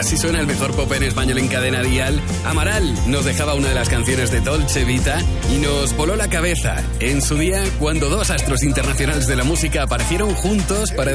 Así suena el mejor pop en español en Cadena Dial. Amaral nos dejaba una de las canciones de Dolce Vita y nos voló la cabeza en su día cuando dos astros internacionales de la música aparecieron juntos para